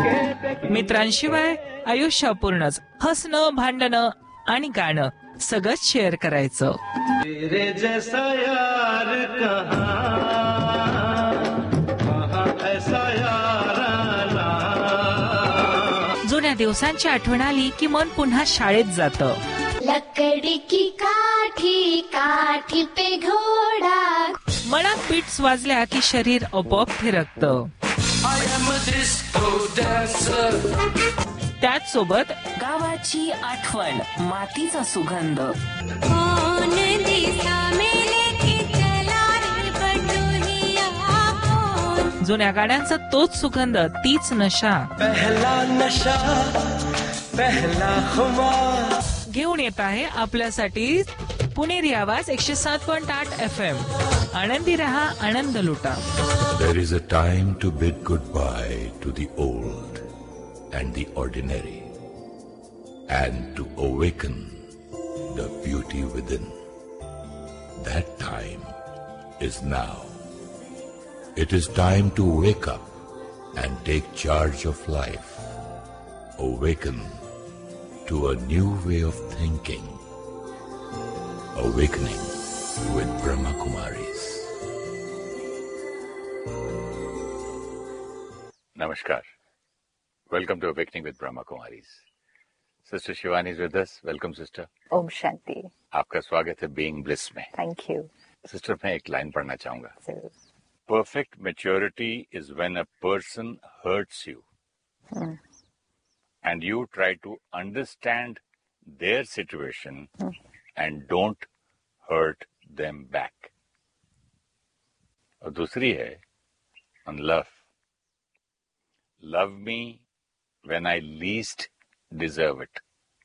मित्रांशिवाय आयुष्य अपूर्णच. हसणं, भांडणं आणि गाणं सगळंच शेअर करायचं. तेरे जैसा यार कहाँ ऐसा यार आना. जुन्या दिवसांची आठवण आली की मन पुन्हा शाळेत जातं. लकड़ी की काठी काठी पे घोडा. मनात बीट्स वाजल्या की शरीर आपोआप फिरकतं. त्याच सोबत गावाची आठवण, मातीचा सुगंध. जुन्या गाण्यांचा तोच सुगंध, तीच नशा. पहला नशा पहला खुमार. घेऊन येत आहे आपल्यासाठी पुणेरी आवाज 107.8 FM. आनंदी रहा, आनंद लुटा. There is a time to bid goodbye to the old and the ordinary, and to awaken the beauty within. That time is now. It is time to wake up and take charge of life. Awaken to a new way of thinking. Awakening with Brahma Kumaris. Namaskar. Welcome to Awakening with Brahma Kumaris. Sister Shivani is with us. Welcome, sister. Om Shanti. आपका स्वागत है being bliss में. Thank you. Sister, मैं एक line पढ़ना चाहूंगा. जरूर. Perfect maturity is when a person hurts you and you try to understand their situation and don't hurt them back. और दूसरी है on love. Love me when I least deserve it.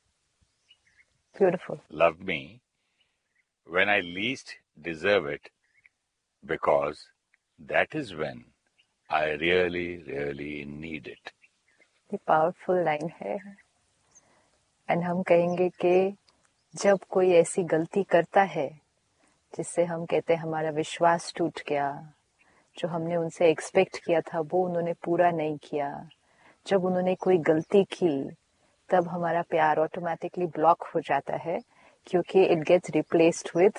Beautiful. Love me when I least deserve it, because that is when I really, really need it. ये powerful line है. And हम कहेंगे कि जब कोई ऐसी गलती करता है जिससे हम कहते हैं हमारा विश्वास टूट गया, जो हमने उनसे एक्सपेक्ट किया था वो उन्होंने पूरा नहीं किया, जब उन्होंने कोई गलती की, तब हमारा प्यार ऑटोमेटिकली ब्लॉक हो जाता है, क्योंकि it gets replaced with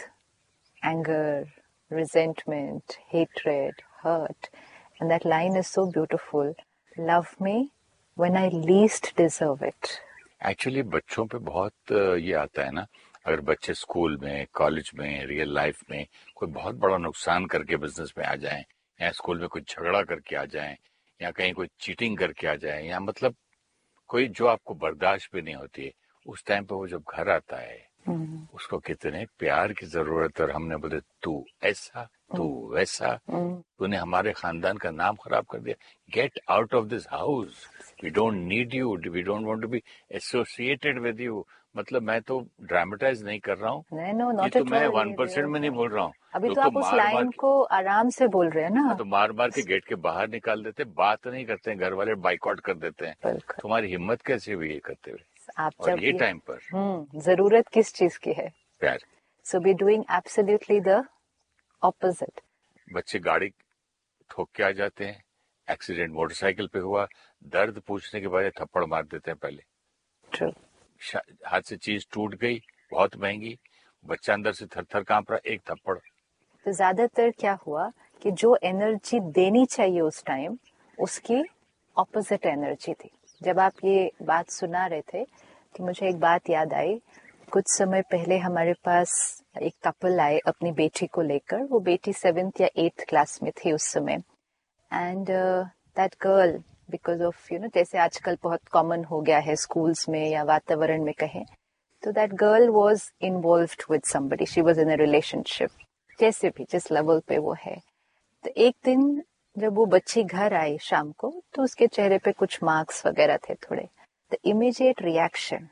anger, resentment, hatred, hurt. And that line is so beautiful. Love me when I least deserve it. Actually, बच्चों पे बहुत ये आता है ना, अगर बच्चे स्कूल में, कॉलेज में, रियल लाइफ में कोई बहुत बड़ा नुकसान करके बिजनेस में आ जाएं, या स्कूल में कोई झगड़ा करके आ जाएं, या कहीं कोई चीटिंग करके आ जाएं, या मतलब कोई जो आपको बर्दाश्त भी नहीं होती है, उस टाइम पे वो जब घर आता है, उसको कितने प्यार की जरूरत है. और हमने बोले तू ऐसा, तू वैसा, तूने हमारे खानदान का नाम खराब कर दिया, get out of this house, we don't need you, we don't want to be associated with you. मतलब मैं तो ड्रामेटाइज नहीं कर रहा हूँ, ये तो मैं 1% में नहीं बोल रहा हूँ. अभी तो आप उस लाइन को आराम से बोल रहे हैं ना. तो मार मार के गेट के बाहर निकाल देते, बात नहीं करते हैं, घर वाले बाइकआउट कर देते हैं. तुम्हारी हिम्मत कैसे हुई ये करते हुए? आप और ये टाइम पर जरूरत किस चीज की है? प्यार. सो be doing absolutely the opposite. बच्चे गाड़ी ठोक के आ जाते हैं, एक्सीडेंट मोटरसाइकिल पे हुआ, दर्द पूछने के बाद थप्पड़ मार देते हैं पहले. ट्रू. हाथ से चीज टूट गई, बहुत महंगी, बच्चा अंदर से थर थर कांप रहा, एक थप्पड़. तो ज्यादातर क्या हुआ कि जो एनर्जी देनी चाहिए उस टाइम, उसकी ऑपोजिट एनर्जी थी. जब आप ये बात सुना रहे थे तो मुझे एक बात याद आई. कुछ समय पहले हमारे पास एक कपल आए अपनी बेटी को लेकर. वो बेटी 7th या 8th क्लास में थी उस समय. And that girl, because of जैसे आजकल बहुत कॉमन हो गया है स्कूल्स में या वातावरण में कहें, तो that girl was involved with somebody, she was in a relationship, जैसे भी जिस लेवल पे वो है. तो एक दिन जब वो बच्ची घर आई शाम को, तो उसके चेहरे पे कुछ मार्क्स वगैरह थे थोड़े. द इमीडिएट रिएक्शन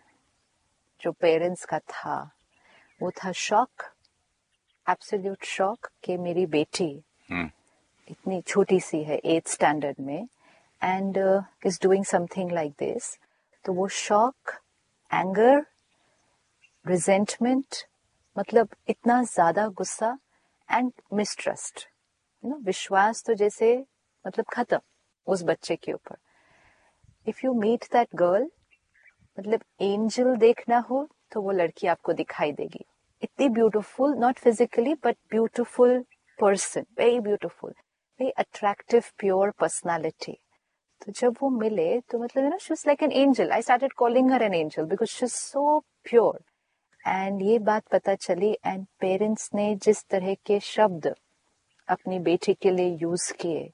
जो पेरेंट्स का था वो था शॉक, एब्सोल्यूट शॉक कि मेरी बेटी इतनी छोटी सी है 8th स्टैंडर्ड में and is doing something like this. तो वो शॉक, एंगर, रिजेंटमेंट, मतलब इतना ज्यादा गुस्सा and if you meet that girl, मतलब एंजल देखना हो तो वो लड़की आपको दिखाई देगी, इतनी beautiful, not physically but beautiful person, very beautiful, very attractive, pure personality. तो जब वो मिले तो मतलब she was like an angel. I started calling her an angel because she is so pure. And ये बात पता चली, एंड पेरेंट्स ने जिस तरह के शब्द अपनी बेटी के लिए यूज किए,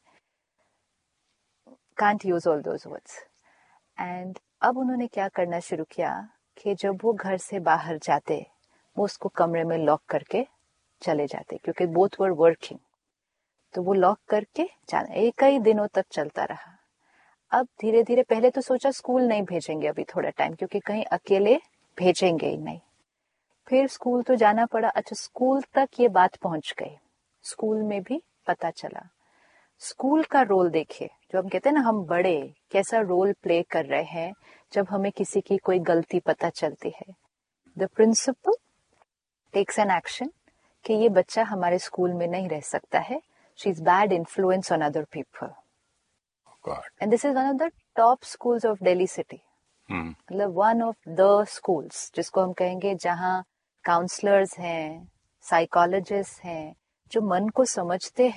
can't use all those words. And अब उन्होंने क्या करना शुरू किया कि जब वो घर से बाहर जाते वो उसको कमरे में लॉक करके चले जाते, क्योंकि बोथ वर वर्किंग। तो वो लॉक करके जाना, एक कई दिनों तक चलता रहा। अब धीरे धीरे, पहले तो सोचा स्कूल नहीं भेजेंगे अभी थोड़ा टाइम, क्योंकि कहीं अकेले भेजेंगे ही नहीं। फिर स्कूल तो जाना पड़ा। अच्छा, स्कूल तक ये बात पहुंच गई, स्कूल में भी पता चला। स्कूल का रोल देखिए, जो हम कहते हैं ना, हम बड़े कैसा रोल प्ले कर रहे हैं जब हमें किसी की कोई गलती पता चलती है। The principal takes an action कि ये बच्चा हमारे स्कूल में नहीं रह सकता है, she is bad influence on other people. And this is one of the top schools of Delhi city, मतलब वन ऑफ द स्कूल्स जिसको हम कहेंगे जहां काउंसलर्स हैं, साइकोलॉजिस्ट हैं, जो मन को समझते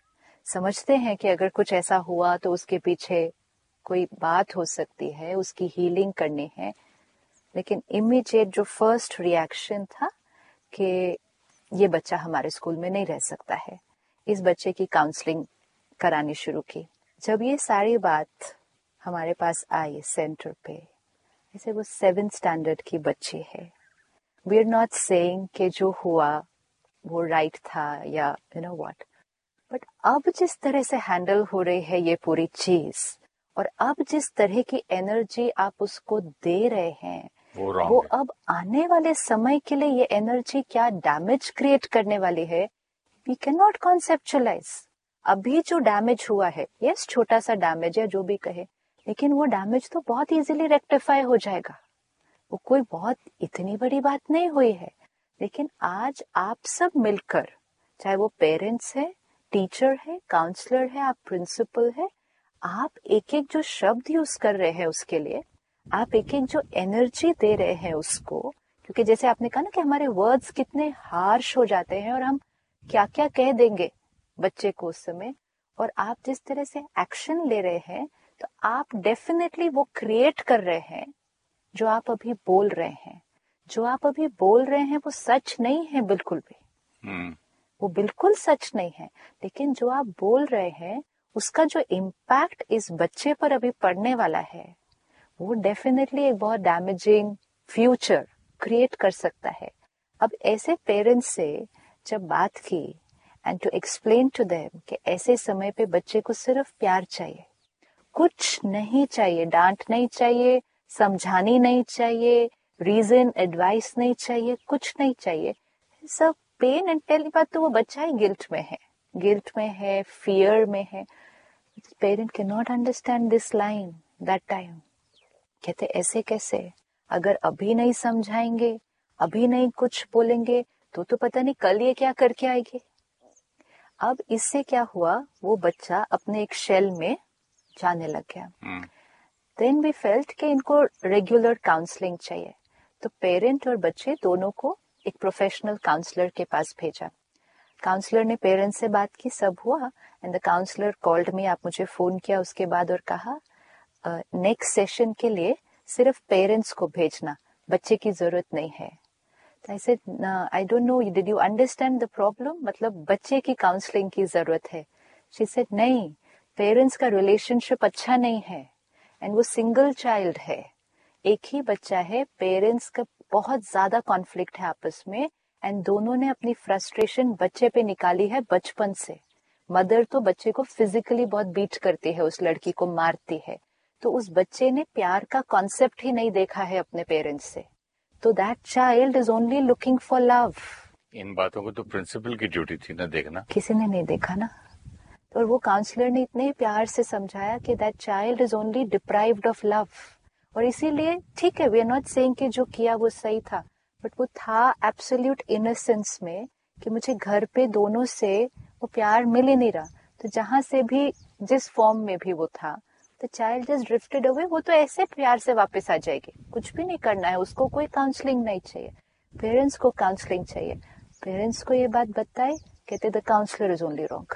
हैं कि अगर कुछ ऐसा हुआ तो उसके पीछे कोई बात हो सकती है, उसकी हीलिंग करनी है। लेकिन इमीडिएट जो फर्स्ट रिएक्शन था कि ये बच्चा हमारे स्कूल में नहीं रह सकता है, इस बच्चे की काउंसलिंग करानी शुरू की। जब ये सारी बात हमारे पास आई सेंटर पे, ऐसे वो 7th स्टैंडर्ड की बच्ची है। वी आर नॉट सेइंग कि जो हुआ वो राइट था या यू नो व्हाट, बट अब जिस तरह से हैंडल हो रही है ये पूरी चीज, और अब जिस तरह की एनर्जी आप उसको दे रहे हैं, वो अब आने वाले समय के लिए ये एनर्जी क्या डैमेज क्रिएट करने वाली है, वी कैन नॉट कॉन्सेप्चुअलाइज। अभी जो डैमेज हुआ है, यस छोटा सा डैमेज है जो भी कहे, लेकिन वो डैमेज तो बहुत इजीली रेक्टिफाई हो जाएगा, वो कोई बहुत इतनी बड़ी बात नहीं हुई है। लेकिन आज आप सब मिलकर, चाहे वो पेरेंट्स है, टीचर है, काउंसलर है, आप प्रिंसिपल है, आप एक एक जो शब्द यूज कर रहे हैं उसके लिए, आप एक एक जो एनर्जी दे रहे हैं उसको, क्योंकि जैसे आपने कहा ना कि हमारे वर्ड्स कितने हार्श हो जाते हैं और हम क्या क्या कह देंगे बच्चे को उस समय, और आप जिस तरह से एक्शन ले रहे हैं तो आप डेफिनेटली वो क्रिएट कर रहे हैं। जो आप अभी बोल रहे हैं, जो आप अभी बोल रहे हैं वो सच नहीं है बिल्कुल भी, वो बिल्कुल सच नहीं है, लेकिन जो आप बोल रहे हैं उसका जो इम्पैक्ट इस बच्चे पर अभी पड़ने वाला है वो डेफिनेटली एक बहुत डैमेजिंग फ्यूचर क्रिएट कर सकता है। अब ऐसे पेरेंट्स से जब बात की and to explain to them कि ऐसे समय पे बच्चे को सिर्फ प्यार चाहिए, कुछ नहीं चाहिए, डांट नहीं चाहिए, समझानी नहीं चाहिए, रीजन एडवाइस नहीं चाहिए, कुछ नहीं चाहिए, सब पेन एंड पहली बात तो वो बच्चा ही गिल्ट में है, फियर में है। Parent can not understand this line that time, कहते ऐसे कैसे, अगर अभी नहीं समझाएंगे, अभी नहीं कुछ बोलेंगे तो पता नहीं कल ये क्या करके आएगी। अब इससे क्या हुआ, वो बच्चा अपने एक शेल में जाने लग गया। देन वी फेल्ट कि इनको रेगुलर काउंसलिंग चाहिए, तो पेरेंट और बच्चे दोनों को एक प्रोफेशनल काउंसलर के पास भेजा। काउंसलर ने पेरेंट्स से बात की, सब हुआ, and the counsellor called me, आप मुझे फोन किया उसके बाद और कहा नेक्स्ट सेशन के लिए सिर्फ पेरेंट्स को भेजना, बच्चे की जरूरत नहीं है। I said I don't know, did you understand the problem, मतलब बच्चे की काउंसलिंग की जरूरत है। शी सेड नहीं, पेरेंट्स का रिलेशनशिप अच्छा नहीं है, एंड वो सिंगल चाइल्ड है, एक ही बच्चा है, पेरेंट्स का बहुत ज्यादा कॉन्फ्लिक्ट है आपस में, एंड दोनों ने अपनी फ्रस्ट्रेशन बच्चे पे निकाली है बचपन से। मदर तो बच्चे को फिजिकली बहुत बीट करती है, उस लड़की को मारती है, तो उस बच्चे ने प्यार का कॉन्सेप्ट ही नहीं देखा है अपने पेरेंट्स से, तो that child is only looking for love. इन बातों को तो प्रिंसिपल की ड्यूटी थी ना देखना, किसी ने नहीं देखा ना। तो वो काउंसलर ने इतने प्यार से समझाया कि that child is only deprived of love, और इसीलिए ठीक है, वी आर नॉट सेइंग कि जो किया वो सही था, बट वो था एब्सोल्यूट इनोसेंस में कि मुझे घर पे दोनों से वो प्यार मिल ही नहीं रहा, तो जहां से भी जिस फॉर्म में भी वो था the child just drifted away, वो तो ऐसे प्यार से वापस आ जाएगी, कुछ भी नहीं करना है उसको, कोई काउंसलिंग नहीं चाहिए। पेरेंट्स को काउंसलिंग चाहिए। पेरेंट्स को ये बात बताई, कहते the counsellor is only wrong,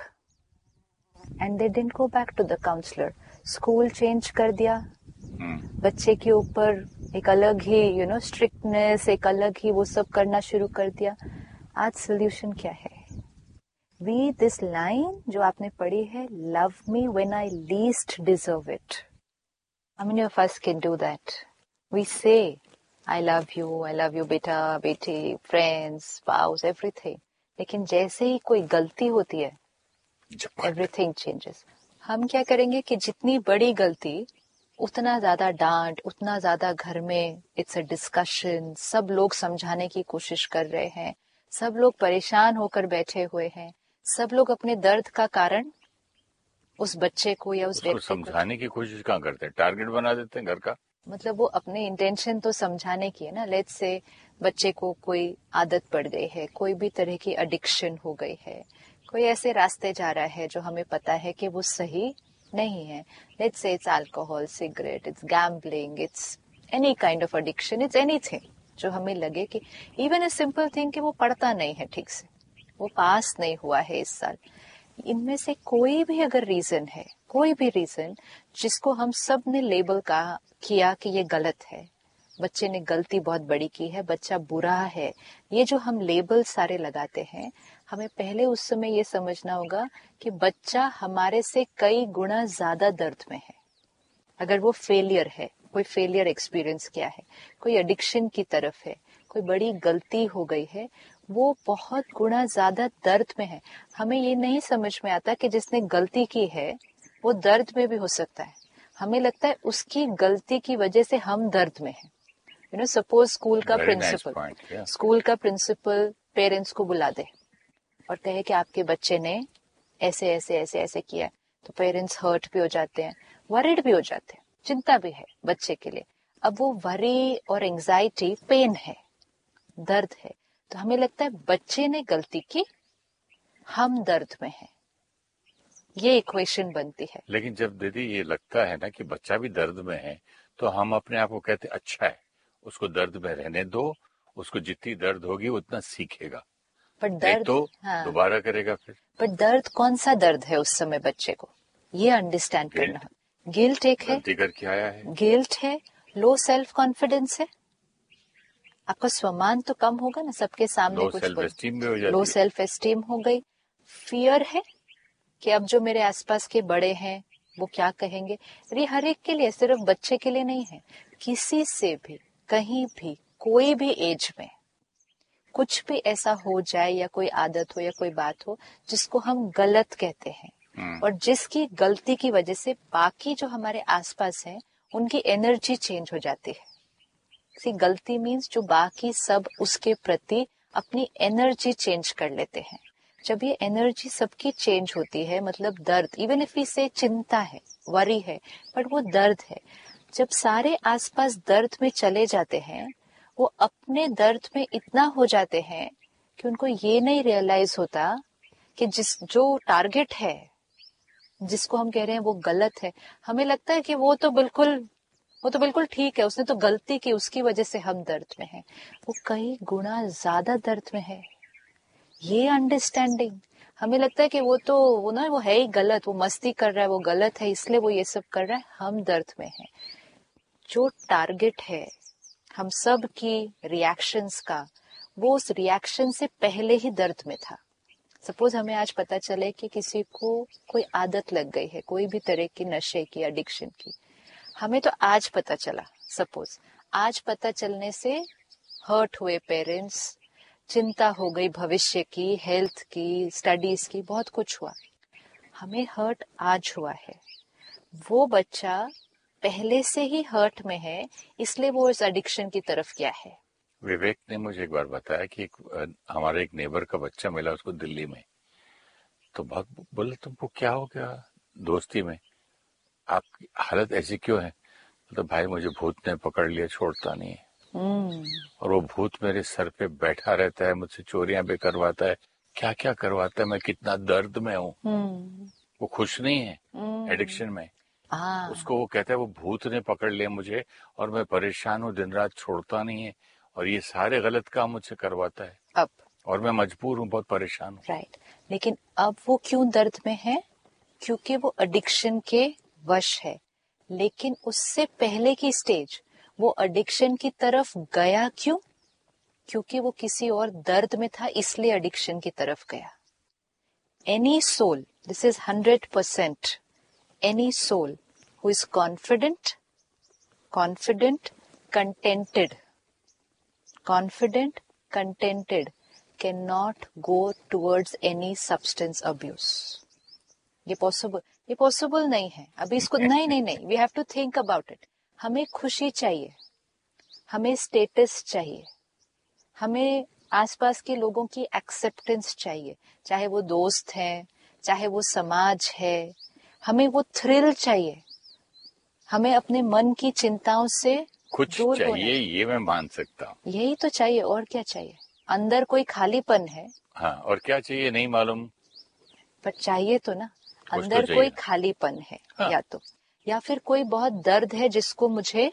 and they didn't go back to the counsellor. School change कर दिया, बच्चे के ऊपर एक अलग ही स्ट्रिक्टनेस, एक अलग ही वो सब करना शुरू कर दिया। आज सोल्यूशन क्या है? वी दिस लाइन जो आपने पढ़ी है, love me when I least deserve it, how many of us can do that? We से आई लव यू बेटा बेटी, फ्रेंड्स, स्पाउस, एवरीथिंग, लेकिन जैसे ही कोई गलती होती है एवरीथिंग चेंजेस। हम क्या करेंगे कि जितनी बड़ी गलती उतना ज्यादा डांट, उतना ज्यादा घर में इट्स अ डिस्कशन, सब लोग समझाने की कोशिश कर रहे हैं, सब लोग परेशान होकर बैठे हुए हैं, सब लोग अपने दर्द का कारण उस बच्चे को या उस व्यक्ति समझाने की कोशिश कहाँ करते हैं, टारगेट बना देते हैं घर का। मतलब वो अपने इंटेंशन तो समझाने की है ना। लेट्स से बच्चे को कोई आदत पड़ गई है, कोई भी तरह की एडिक्शन हो गई है, कोई ऐसे रास्ते जा रहा है जो हमें पता है कि वो सही नहीं है। Let's say it's alcohol, cigarette, it's gambling, it's any kind of addiction, it's anything जो हमें लगे कि इवन अ सिंपल थिंग कि वो पढ़ता नहीं है ठीक से, वो पास नहीं हुआ है इस साल। इनमें से कोई भी अगर रीजन है, कोई भी रीजन जिसको हम सब ने लेबल किया कि ये गलत है, बच्चे ने गलती बहुत बड़ी की है, बच्चा बुरा है, ये जो हम लेबल सारे लगाते हैं, हमें पहले उस समय ये समझना होगा कि बच्चा हमारे से कई गुना ज्यादा दर्द में है। अगर वो फेलियर है, कोई फेलियर एक्सपीरियंस किया है, कोई एडिक्शन की तरफ है, कोई बड़ी गलती हो गई है, वो बहुत गुना ज्यादा दर्द में है। हमें ये नहीं समझ में आता कि जिसने गलती की है वो दर्द में भी हो सकता है। हमें लगता है उसकी गलती की वजह से हम दर्द में हैं। सपोज स्कूल का प्रिंसिपल पेरेंट्स को बुला दे और कहे कि आपके बच्चे ने ऐसे ऐसे ऐसे ऐसे किया, तो पेरेंट्स हर्ट भी हो जाते हैं, वरिड भी हो जाते हैं, चिंता भी है बच्चे के लिए। अब वो वरी और एंजाइटी पेन है, दर्द है, तो हमें लगता है बच्चे ने गलती की, हम दर्द में हैं। ये इक्वेशन बनती है। लेकिन जब दीदी ये लगता है ना कि बच्चा भी दर्द में है, तो हम अपने आप को कहते अच्छा है, उसको दर्द में रहने दो, उसको जितनी दर्द होगी उतना सीखेगा, पर दर्द तो दोबारा करेगा फिर। पर दर्द कौन सा दर्द है उस समय बच्चे को, ये अंडरस्टैंड करना है। गिल्ट एक है, गलती करके आया है, गिल्ट है, लो सेल्फ कॉन्फिडेंस है, आपका स्वमान तो कम होगा ना, सबके सामने कुछ सेल्फ एस्टीम भी हो जाती है, लो सेल्फ एस्टीम हो गई। फियर है कि अब जो मेरे आसपास के बड़े हैं वो क्या कहेंगे। ये हर एक के लिए, सिर्फ बच्चे के लिए नहीं है, किसी से भी कहीं भी कोई भी एज में कुछ भी ऐसा हो जाए या कोई आदत हो या कोई बात हो जिसको हम गलत कहते हैं और जिसकी गलती की वजह से बाकी जो हमारे आसपास हैं उनकी एनर्जी चेंज हो जाती है। सी गलती मीन्स जो बाकी सब उसके प्रति अपनी एनर्जी चेंज कर लेते हैं। जब ये एनर्जी सबकी चेंज होती है, मतलब दर्द, इवन इफ वी से चिंता है, वरी है, बट वो दर्द है। जब सारे आसपास दर्द में चले जाते हैं, वो अपने दर्द में इतना हो जाते हैं कि उनको ये नहीं रियलाइज होता कि जो टारगेट है, जिसको हम कह रहे हैं वो गलत है। हमें लगता है कि वो तो बिल्कुल ठीक है, उसने तो गलती की, उसकी वजह से हम दर्द में हैं। वो कई गुना ज्यादा दर्द में है। ये अंडरस्टैंडिंग, हमें लगता है कि वो है ही गलत, वो मस्ती कर रहा है, वो गलत है, इसलिए वो ये सब कर रहा है, हम दर्द में हैं। जो टारगेट है हम सब की रिएक्शंस का, वो उस रिएक्शन से पहले ही दर्द में था। सपोज हमें आज पता चले कि किसी को कोई आदत लग गई है, कोई भी तरह की नशे की, एडिक्शन की, हमें तो आज पता चला। सपोज आज पता चलने से हर्ट हुए पेरेंट्स, चिंता हो गई भविष्य की, हेल्थ की, स्टडीज की, बहुत कुछ हुआ। हमें हर्ट आज हुआ है, वो बच्चा पहले से ही हर्ट में है, इसलिए वो इस एडिक्शन की तरफ गया है। विवेक ने मुझे एक बार बताया कि हमारे एक नेबर का बच्चा मिला उसको दिल्ली में, तो बहुत बोले तुमको क्या हो गया दोस्ती में, आपकी हालत ऐसी क्यों है? तो भाई मुझे भूत ने पकड़ लिया, छोड़ता नहीं है, और वो भूत मेरे सर पे बैठा रहता है, मुझसे चोरियां भी करवाता है, क्या क्या करवाता है, मैं कितना दर्द में हूँ। वो खुश नहीं है एडिक्शन में, हाँ, उसको वो कहता है वो भूत ने पकड़ लिया मुझे और मैं परेशान हूँ, दिन रात छोड़ता नहीं है और ये सारे गलत काम मुझसे करवाता है अब और मैं मजबूर हूँ, बहुत परेशान हूँ। राइट, लेकिन अब वो क्यों दर्द में है? क्योंकि वो एडिक्शन के वश है। लेकिन उससे पहले की स्टेज वो एडिक्शन की तरफ गया क्यों? क्योंकि वो किसी और दर्द में था, इसलिए एडिक्शन की तरफ गया। Any soul, this is 100%, any soul who is confident, contented cannot go towards any substance abuse. ये पॉसिबल नहीं है। अभी इसको नहीं, we have to think about it. हमें खुशी चाहिए, हमें स्टेटस चाहिए, हमें आसपास के लोगों की एक्सेप्टेंस चाहिए, चाहे वो दोस्त हैं, चाहे वो समाज है, हमें वो थ्रिल चाहिए, हमें अपने मन की चिंताओं से कुछ दूर होना चाहिए, ये मैं मान सकता हूँ। यही तो चाहिए, और क्या चाहिए? अंदर कोई खालीपन है, हाँ, और क्या चाहिए नहीं मालूम, पर चाहिए तो ना, तो अंदर चाहिए कोई ना। खालीपन है। हाँ। या फिर कोई बहुत दर्द है जिसको मुझे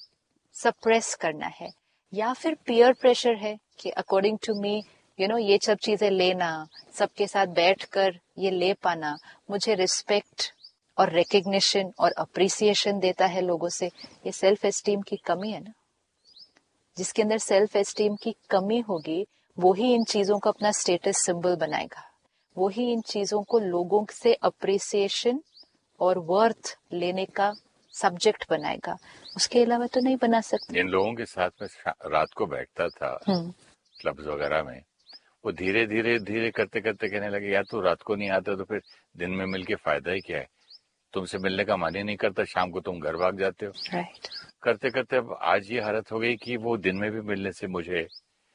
सप्रेस करना है, या फिर पीयर प्रेशर है कि अकॉर्डिंग टू मी ये सब चीजें लेना, सबके साथ बैठकर ये ले पाना मुझे रिस्पेक्ट और रिकग्निशन और अप्रिसिएशन देता है लोगों से। ये सेल्फ एस्टीम की कमी है ना। जिसके अंदर सेल्फ एस्टीम की कमी होगी वो ही इन चीजों को अपना स्टेटस सिंबल बनाएगा, वो ही इन चीजों को लोगों से अप्रिसिएशन और वर्थ लेने का सब्जेक्ट बनाएगा। उसके अलावा तो नहीं बना सकते। जिन लोगों के साथ में रात को बैठता था क्लब्स वगैरह में, वो धीरे धीरे करते करते कहने लगे यार तू रात को नहीं आता तो फिर दिन में मिलके फायदा ही क्या है, तुमसे मिलने का मन ही नहीं करता, शाम को तुम घर भाग जाते हो। राइट। करते करते अब आज ये हालत हो गई कि वो दिन में भी मिलने से मुझे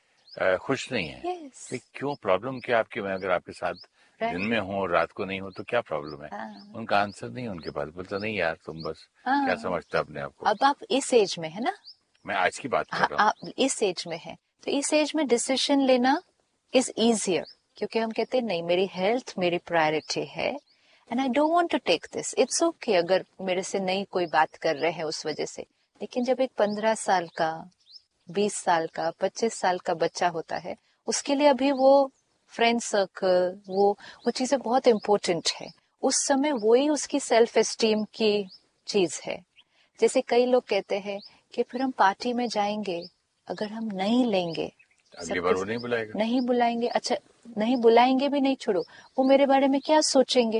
खुश नहीं है। Yes. भाई क्यों, प्रॉब्लम क्या आपकी? मैं अगर आपके साथ दिन में हूँ और रात को नहीं हूँ तो क्या प्रॉब्लम है? उनका आंसर नहीं उनके पास, बोलता नहीं यार तुम बस क्या समझते अपने आप को। अब आप इस एज में है ना, मैं आज की बात कर रहा हूँ। आप इस एज में है तो इस एज में डिसीजन लेना इज इजियर, क्योंकि हम कहते हैं नहीं मेरी हेल्थ मेरी प्रायोरिटी है and I don't want to take this. It's okay अगर मेरे से नहीं कोई बात कर रहे हैं उस वजह से। लेकिन जब एक 15 साल का 20 साल का 25 साल का बच्चा होता है, उसके लिए अभी वो फ्रेंड सर्कल वो चीजें बहुत इम्पोर्टेंट है। उस समय वही उसकी सेल्फ एस्टीम की चीज है। जैसे कई लोग कहते हैं कि फिर हम पार्टी में जाएंगे, अगर हम नहीं लेंगे अगली बार वो नहीं बुलाएगा, नहीं बुलाएंगे। अच्छा नहीं बुलाएंगे भी नहीं, छोड़ो, वो मेरे बारे में क्या सोचेंगे,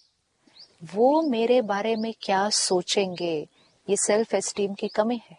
वो मेरे बारे में क्या सोचेंगे, ये सेल्फ एस्टीम की कमी है।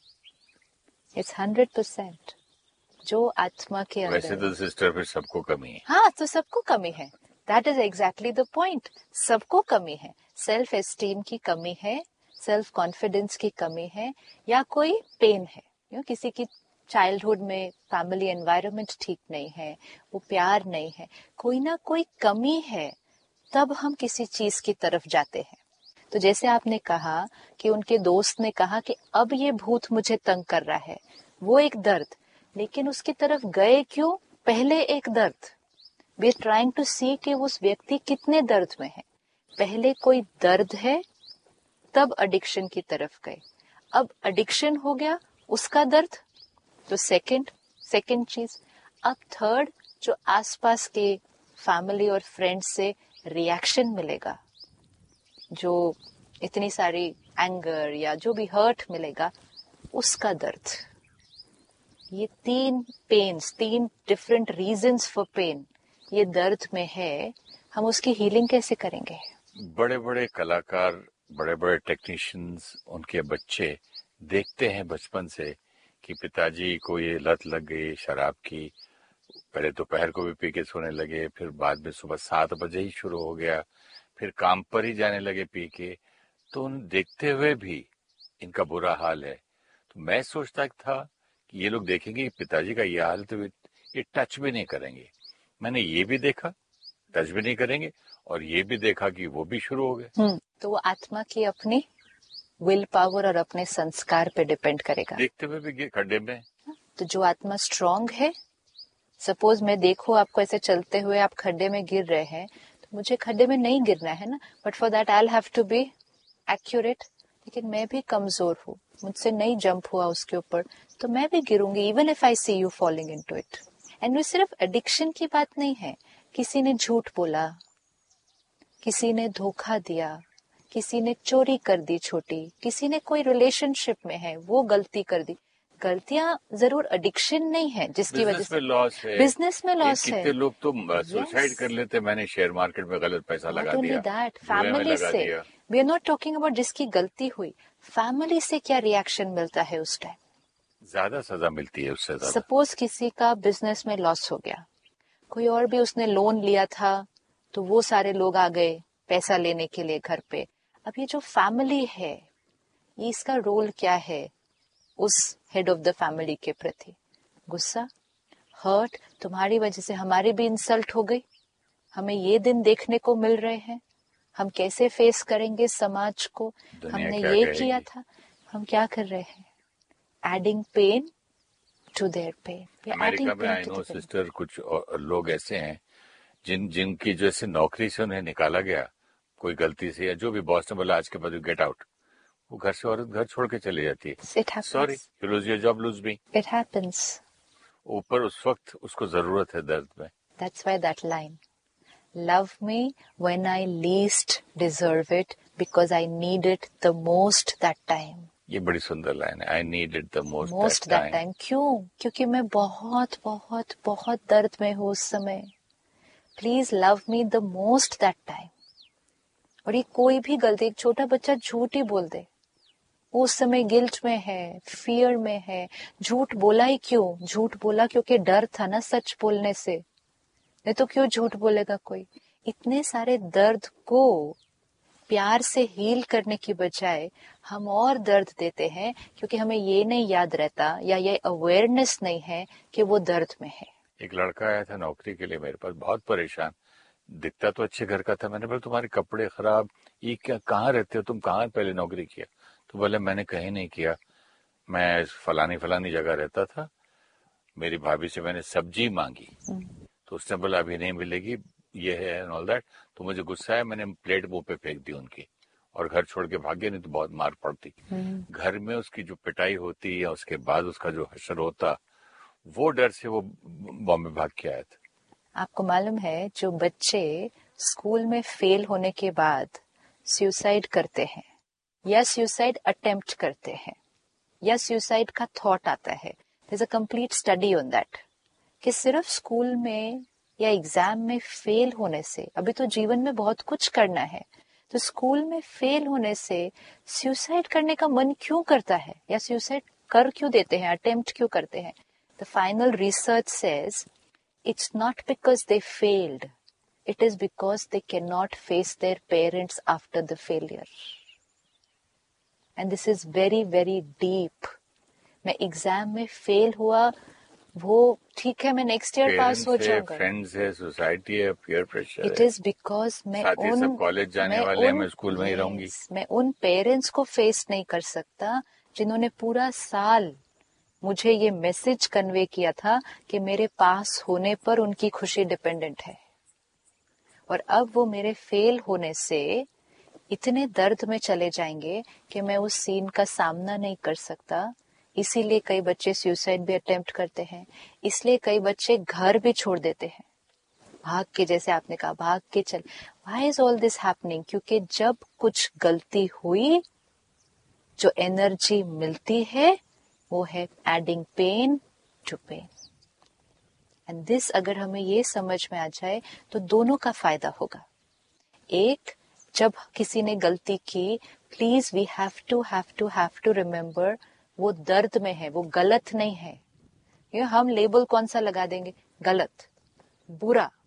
इट्स 100% जो आत्मा के अंदर। वैसे तो सिस्टर फिर सबको कमी है। हाँ तो सबको कमी है, that is exactly the point. सबको कमी है, सेल्फ एस्टीम की कमी है, सेल्फ कॉन्फिडेंस की कमी है, या कोई पेन है। किसी की चाइल्डहुड में फैमिली एनवायरनमेंट ठीक नहीं है, वो प्यार नहीं है, कोई ना कोई कमी है, तब हम किसी चीज की तरफ जाते हैं। तो जैसे आपने कहा कि उनके दोस्त ने कहा कि अब ये भूत मुझे तंग कर रहा है, वो एक दर्द, लेकिन उसकी तरफ गए क्यों? पहले एक दर्द, वी आर ट्राइंग टू सी कि उस व्यक्ति कितने दर्द में है। पहले कोई दर्द है, तब एडिक्शन की तरफ गए। अब एडिक्शन हो गया, उसका दर्द, तो सेकंड चीज। अब थर्ड, जो आसपास के फैमिली और फ्रेंड्स से रिएक्शन मिलेगा, जो इतनी सारी एंगर या जो भी हर्ट मिलेगा, उसका दर्द। ये 3 pens, 3 different reasons for pen ये दर्द में है। हम उसकी हीलिंग कैसे करेंगे? बड़े बड़े कलाकार, बड़े बड़े टेक्नीशियंस, उनके बच्चे देखते हैं बचपन से कि पिताजी को ये लत लग गई शराब की, पहले दोपहर को भी पी के सोने लगे, फिर बाद में सुबह 7 बजे ही शुरू हो गया, फिर काम पर ही जाने लगे पी के। तो उन देखते हुए भी इनका बुरा हाल है। तो मैं सोचता था कि ये लोग देखेंगे कि पिताजी का ये हाल, तो ये टच भी नहीं करेंगे। मैंने ये भी देखा टच भी नहीं करेंगे, और ये भी देखा कि वो भी शुरू हो गए। तो वो आत्मा की अपनी विल पावर और अपने संस्कार पे डिपेंड करेगा। देखते हुए भी खड्डे में। तो जो आत्मा स्ट्रांग है, सपोज मैं देखो आपको ऐसे चलते हुए आप खड्डे में गिर रहे हैं, तो मुझे खड्डे में नहीं गिरना है ना, but for that I have to be accurate, लेकिन मैं भी कमजोर हूँ, मुझसे नहीं जंप हुआ उसके ऊपर, तो मैं भी गिरूंगी even if I C you falling into it. And वो सिर्फ एडिक्शन की बात नहीं है, किसी ने झूठ बोला, किसी ने धोखा दिया, किसी ने चोरी कर दी छोटी, किसी ने कोई रिलेशनशिप में है वो गलती कर दी। गलतियां जरूर एडिक्शन नहीं है जिसकी वजह से लॉस है, बिजनेस में लॉस है। कितने लोग तो सुसाइड कर लेते, मैंने शेयर मार्केट में गलत पैसा लगा दिया, दैट जुए में फैमिली लगा से, दिया। We are not talking about जिसकी गलती हुई, फैमिली से क्या रिएक्शन मिलता है उस टाइम। ज्यादा सजा मिलती है उससे ज्यादा। सपोज किसी का बिजनेस में लॉस हो गया, कोई और भी उसने लोन लिया था, तो वो सारे लोग आ गए पैसा लेने के लिए घर पे। अब ये जो फैमिली है, ये इसका रोल क्या है उस हेड ऑफ द फैमिली के प्रति? गुस्सा, हर्ट, तुम्हारी वजह से हमारी भी इंसल्ट हो गई, हमें ये दिन देखने को मिल रहे हैं, हम कैसे फेस करेंगे समाज को, हमने ये किया था। हम क्या कर रहे हैं? Adding pain to their pen. America में आई नो सिस्टर, कुछ लोग ऐसे हैं जिनकी जैसे नौकरी से उन्हें निकाला गया कोई गलती से, या जो भी बॉस ने बोला आज के बाद यू गेट आउट, वो घर से औरत घर छोड़ के चली जाती है। Sorry, you lose your job, loose me. It happens. ऊपर उस वक्त उसको जरूरत है दर्द में। That's why that line, love me when I least deserve it because I need it the most that time. ये बड़ी सुंदर लाइन है, I need it the most that time. क्यों? क्योंकि मैं बहुत बहुत बहुत दर्द में हूँ उस समय। Please love me the most that time. और ये कोई भी गलती, एक छोटा बच्चा झूठ ही बोल दे, वो उस समय गिल्ट में है, फियर में है। झूठ बोला ही क्यों? झूठ बोला क्योंकि डर था ना सच बोलने से, नहीं तो क्यों झूठ बोलेगा कोई? इतने सारे दर्द को प्यार से हील करने की बजाय हम और दर्द देते हैं, क्योंकि हमें ये नहीं याद रहता या ये अवेयरनेस नहीं है कि वो दर्द में है। एक लड़का आया था नौकरी के लिए मेरे पास, बहुत परेशान, दिखता तो अच्छे घर का था। मैंने बोला तुम्हारे कपड़े खराब, ये क्या, कहाँ रहते हो तुम, कहाँ पहले नौकरी किया? तो बोले मैंने कहीं नहीं किया, मैं फलानी जगह रहता था, मेरी भाभी से मैंने सब्जी मांगी तो उसने बोला अभी नहीं मिलेगी, ये है एंड ऑल दैट। तो मुझे गुस्सा आया, मैंने प्लेट मुंह पे फेंक दी उनकी और घर छोड़ के भाग गया, नहीं तो बहुत मार पड़ती। घर में उसकी जो पिटाई होती या उसके बाद उसका जो हशर होता, वो डर से वो बॉम्बे भाग के आया था। आपको मालूम है, जो बच्चे स्कूल में फेल होने के बाद सुसाइड करते हैं या सुसाइड अटेम्प्ट करते हैं या सुसाइड का थॉट आता है, there is a complete study on that, कि सिर्फ स्कूल में या एग्जाम में फेल होने से, अभी तो जीवन में बहुत कुछ करना है, तो स्कूल में फेल होने से सुसाइड करने का मन क्यों करता है या सुसाइड कर क्यों देते हैं, अटेम्प्ट क्यों करते हैं? The final research says it's not because they failed, it is because they cannot face their parents after the failure. And this is very very deep. मैं एग्जाम में फेल हुआ, वो ठीक है, मैं नेक्स्ट ईयर पास हो जाऊंगा, फ्रेंड्स है, सोसाइटी है, peer pressure, it is because मैं सब कॉलेज जाने वाले हैं, मैं स्कूल में ही रहूंगी। मैं उन पेरेंट्स को फेस नहीं कर सकता जिन्होंने पूरा साल मुझे ये मैसेज कन्वे किया था कि मेरे पास होने पर उनकी खुशी डिपेंडेंट है, और अब वो मेरे फेल होने से इतने दर्द में चले जाएंगे कि मैं उस सीन का सामना नहीं कर सकता। इसीलिए कई बच्चे सुसाइड भी अटेम्प्ट करते हैं, इसलिए कई बच्चे घर भी छोड़ देते हैं, भाग के, जैसे आपने कहा, भाग के चल। Why is all this happening? क्योंकि जब कुछ गलती हुई, जो एनर्जी मिलती है वो है adding pain to pen. And this, अगर हमें ये समझ में आ जाए तो दोनों का फायदा होगा। एक, जब किसी ने गलती की, please we have to remember वो दर्द में है, वो गलत नहीं है। हम लेबल कौन सा लगा देंगे? गलत, बुरा,